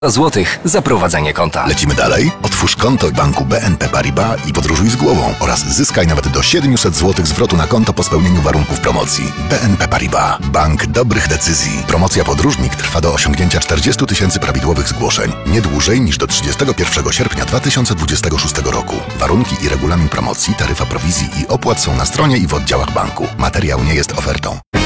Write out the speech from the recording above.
złotych za prowadzenie konta. Lecimy dalej? Otwórz konto w banku BNP Paribas i podróżuj z głową oraz zyskaj nawet do 700 zł zwrotu na konto po spełnieniu warunków promocji. BNP Paribas. Bank dobrych decyzji. Promocja podróżnik trwa do osiągnięcia 40 000 prawidłowych zgłoszeń. Nie dłużej niż do 31 sierpnia 2026 roku. Warunki i regulamin promocji, taryfa prowizji i opłat są na stronie i w oddziałach banku. Materiał nie jest ofertą.